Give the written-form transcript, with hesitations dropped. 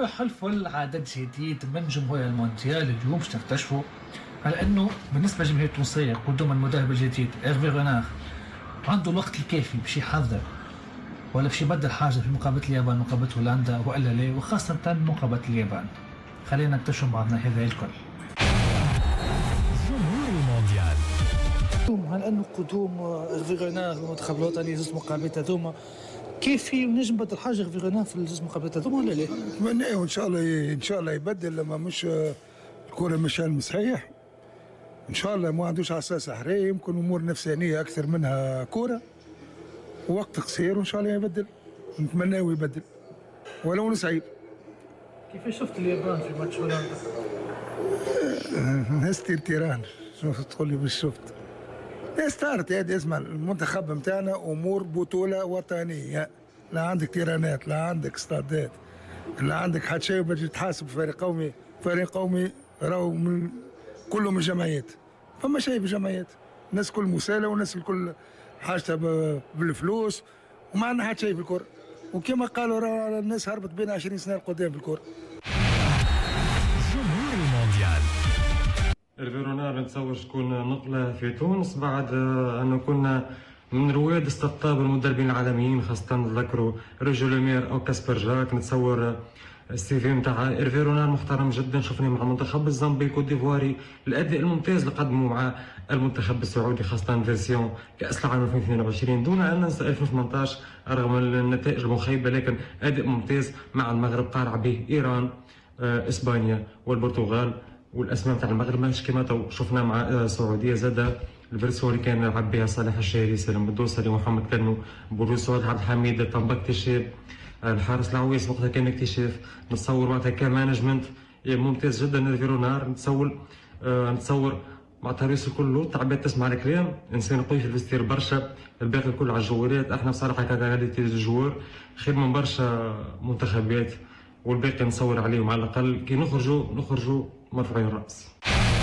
حلفوا عدد جديد من جمهور المونديال اليوم باش نكتشفوا على انه بالنسبه للجماهير التونسيه قدوم المدرب الجديد ايرفي رونار عنده الوقت الكافي باش يحضر ولا باش يبدل حاجه في مقابله اليابان مقابله هولندا والا لا، وخاصه مقابله اليابان. خلينا نكتشف بعضنا هذا الكل. جمهور المونديال هل انه قدوم ايرفي رونار المنتخب الوطني زوج مقابلات هذوما كيفي ونجم بدل حاجه ايرفي رونار في الزوج مقابلات هذوما ولا لا؟ نتمنى وان شاء الله يبدل، لما مش الكره مشان صحيح ان شاء الله، ما عندوش عساس حريه، يمكن امور نفسانيه اكثر منها كوره، ووقت قصير وان شاء الله يبدل. نتمنى يبدل ولو نصعيب. كيف شفت اليابان في ماتش هولندا؟ نهزت تيران، شنو تقول لي باش شفت؟ استارت هذه، اسمع المنتخب نتاعنا امور بطوله وطنيه، لا عندك تيرانات، لا عندك استادات، لا عندك حتى شيء باش تحاسب فريق قومي. فريق قومي راهو من كله من الجمعيات، فما شيء بالجمعيات، الناس كل مسالة والناس الكل حاجتها بالفلوس، وما عندنا حتى شيء في الكرة. وكما قالوا راه الناس هربت بين 20 سنة القدام في الكرة. جمهور المونديال ايرفي رونار نتصور تكون نقلة في تونس بعد أنه كنا من رواد استقطاب المدربين العالميين، خاصة نذكروا روجر لومير أو كاسبر جاك. نتصور السي في نتاع ايرفي رونار محترم جدا، شفناه مع المنتخب الزامبي الكوت ديفواري، الاداء الممتاز اللي قدمه مع المنتخب السعودي خاصه فيرسيون كاس العالم 2022 دون ان ننسى 2018 رغم النتائج المخيبه، لكن اداء ممتاز مع المغرب قارع به ايران، اسبانيا والبرتغال. والاسماء تاع المغرب ماهيش كيما تو شفنا مع السعوديه، زاد الفيرسيون اللي كان يلعب بها صالح الشهري، سالم الدوسري، محمد كنو، بوريسود، عبد الحميد، طنبك تشيب، الحارس العويس وقتها كان اكتشاف. نتصور معناتها كمانجمنت ممتاز جدا ايرفي رونار. نتصور معناتها الرئيس كله تعبت تسمع الكلام، انسان قوي في الفستير برشا، الباقي الكل على الجوارات. احنا بصراحه ككاليتي الجوار خير من برشا منتخبات، والباقي نصور عليهم على الاقل كي نخرجوا مرفوعين الراس.